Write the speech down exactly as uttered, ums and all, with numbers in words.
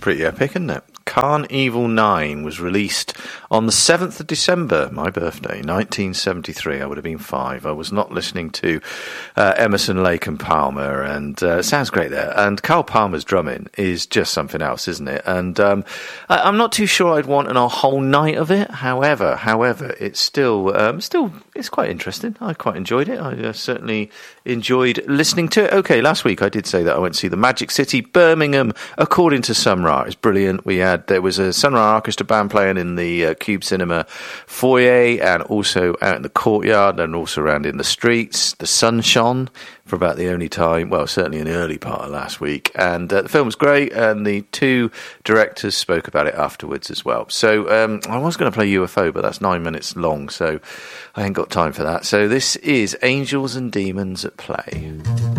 pretty epic, isn't it? Carn Evil nine was released on the seventh of December, my birthday, nineteen seventy-three. I would have been five. I was not listening to uh, Emerson, Lake and Palmer, and uh, it sounds great there. And Carl Palmer's drumming is just something else, isn't it? And um, I, I'm not too sure I'd want an, a whole night of it. However, however, it's still, um, still, it's quite interesting. I quite enjoyed it. I uh, certainly enjoyed listening to it. Okay, last week I did say that I went to see the Magic City Birmingham, according to Sun Ra. It's brilliant. We had There was a Sun Ra Orchestra band playing in the uh, Cube Cinema foyer and also out in the courtyard and also around in the streets. The sun shone for about the only time, well, certainly in the early part of last week. And uh, the film was great, and the two directors spoke about it afterwards as well. So um, I was going to play U F O, but that's nine minutes long, so I ain't got time for that. So this is Angels and Demons at Play.